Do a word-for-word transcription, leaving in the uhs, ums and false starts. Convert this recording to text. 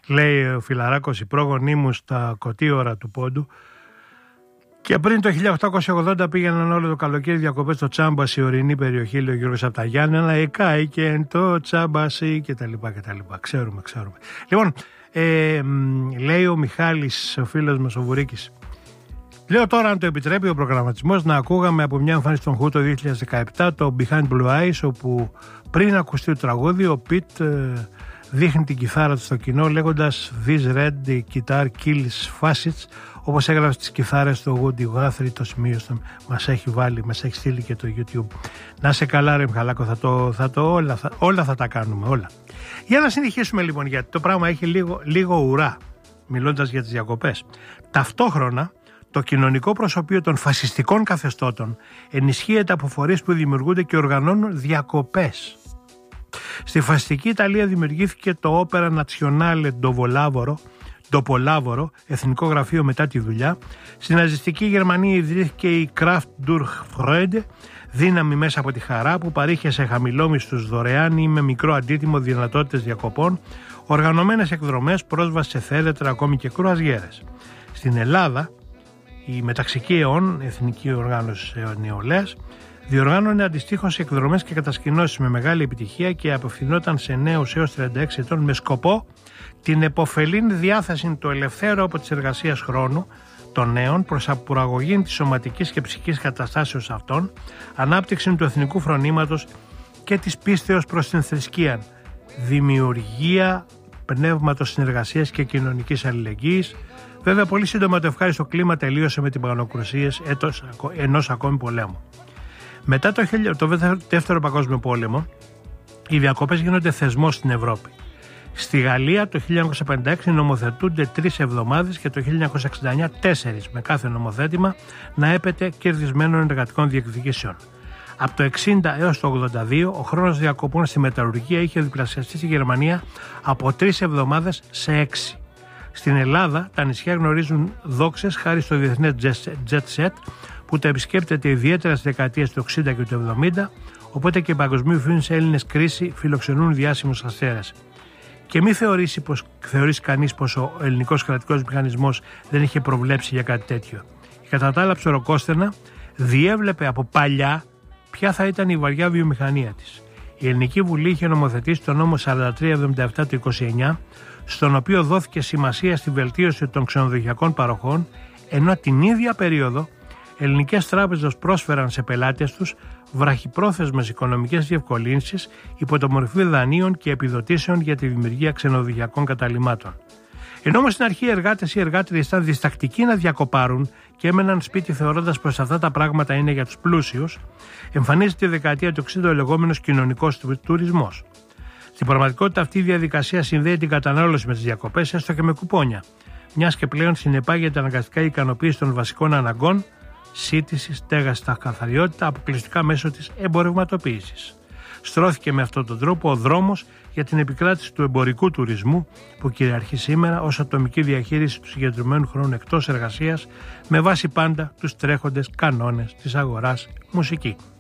λέει ο Φιλαράκος, οι πρόγονοί μου στα κωτήωρα του Πόντου. Και πριν το χίλια οκτακόσια ογδόντα πήγαιναν όλο το καλοκαίρι διακοπές στο Τσάμπαση, ορεινή περιοχή, λέει ο Γιώργος από τα Γιάννενα, εκάει και εν το Τσάμπαση κτλ. Ξέρουμε, ξέρουμε. Λοιπόν, ε, λέει ο Μιχάλης, ο φίλος μας ο Βουρίκης. Λέω τώρα, αν το επιτρέπει ο προγραμματισμός, να ακούγαμε από μια εμφάνιση των Who το δύο χιλιάδες δεκαεπτά το Behind Blue Eyes, όπου πριν ακουστεί το τραγούδι, ο Πιτ ε, δείχνει την κιθάρα του στο κοινό λέγοντας This red guitar kills facets, όπως έγραψε τις κιθάρες του Woody Guthrie, το σημείο στο, μας έχει βάλει, μας έχει στείλει και το YouTube. Να σε καλά ρε Μιχαλάκο, θα το, θα το, όλα, θα, όλα θα τα κάνουμε, όλα. Για να συνεχίσουμε λοιπόν, γιατί το πράγμα έχει λίγο, λίγο ουρά, μιλώντας για τις διακοπές. Ταυτόχρονα, το κοινωνικό προσωπείο των φασιστικών καθεστώτων ενισχύεται από φορείς που δημιουργούνται και οργανώνουν διακοπές. Στη φασιστική Ιταλία δημιουργήθηκε το Opera Nazionale Ντοπολάβορο, εθνικό γραφείο μετά τη δουλειά. Στη ναζιστική Γερμανία ιδρύθηκε η Kraft durch Freude, δύναμη μέσα από τη χαρά, που παρήχε σε χαμηλόμισθους δωρεάν ή με μικρό αντίτιμο δυνατότητες διακοπών, οργανωμένες εκδρομές, πρόσβαση σε θέρετρα, ακόμη και κρουαζιέρες. Στην Ελλάδα, η Μεταξική ΕΟΝ, Εθνική Οργάνωση Νεολαίας, διοργάνωνε αντιστοίχως εκδρομές και κατασκηνώσεις με μεγάλη επιτυχία και απευθυνόταν σε νέους έως τριάντα έξι ετών με σκοπό την επωφελήν διάθεση του ελευθέρου από τις εργασίες χρόνου των νέων προς απουραγωγή της σωματικής και ψυχικής καταστάσεως αυτών, ανάπτυξη του εθνικού φρονήματος και της πίστεως προς την θρησκεία, δημιουργία πνεύματος συνεργασίας και κοινωνικής αλληλεγγύης. Βέβαια, πολύ σύντομα το ευχάριστο κλίμα τελείωσε με την πανοκρουσίες ενός ακόμη πολέμου. Μετά το, το δεύτερο παγκόσμιο πόλεμο, οι διακοπές γίνονται θεσμός στην Ευρώπη. Στη Γαλλία το χίλια εννιακόσια πενήντα έξι νομοθετούνται τρεις εβδομάδες και το χίλια εννιακόσια εξήντα εννιά τέσσερις, με κάθε νομοθέτημα να έπεται κερδισμένων εργατικών διεκδικήσεων. Από το εξήντα έως το ογδόντα δύο ο χρόνος διακοπών στη μεταλλουργία είχε διπλασιαστεί στη Γερμανία από τρεις εβδομάδες σε έξι. Στην Ελλάδα τα νησιά γνωρίζουν δόξες χάρη στο διεθνές jet set που τα επισκέπτεται ιδιαίτερα στις δεκαετίες του εξήντα και του εβδομήντα, οπότε και παγκοσμίου φύλου σε Έλληνες κρίση φιλοξενούν διάσημους αστέρες. Και μη θεωρήσει, πως, θεωρήσει κανείς πως ο ελληνικός κρατικός μηχανισμός δεν είχε προβλέψει για κάτι τέτοιο. Η κατά τα άλλα ψωροκόσθενα διέβλεπε από παλιά ποια θα ήταν η βαριά βιομηχανία της. Η Ελληνική Βουλή είχε νομοθετήσει τον νόμο σαράντα τρία εβδομήντα επτά του είκοσι εννιά, στον οποίο δόθηκε σημασία στη βελτίωση των ξενοδοχειακών παροχών, ενώ την ίδια περίοδο ελληνικές τράπεζες προσφέραν σε πελάτες τους βραχυπρόθεσμες οικονομικές διευκολύνσεις υπό το μορφή δανείων και επιδοτήσεων για τη δημιουργία ξενοδοχειακών καταλυμάτων. Ενώ όμως στην αρχή οι εργάτες ή εργάτριες ήταν διστακτικοί να διακοπάρουν και έμεναν σπίτι θεωρώντας πως αυτά τα πράγματα είναι για τους πλούσιους, εμφανίζεται τη δεκαετία του εξήντα ο λεγόμενος κοινωνικός τουρισμός. Στην πραγματικότητα αυτή η διαδικασία συνδέει την κατανάλωση με τις διακοπές, έστω και με κουπόνια, μιας και πλέον συνεπάγεται αναγκαστικά η ικανοποίηση των βασικών αναγκών, σύντηση, στέγαση, καθαριότητα, αποκλειστικά μέσω της εμπορευματοποίησης. Στρώθηκε με αυτόν τον τρόπο ο δρόμος για την επικράτηση του εμπορικού τουρισμού που κυριαρχεί σήμερα ως ατομική διαχείριση του συγκεντρωμένου χρόνου εκτός εργασίας με βάση πάντα τους τρέχοντες κανόνες της αγοράς μουσική.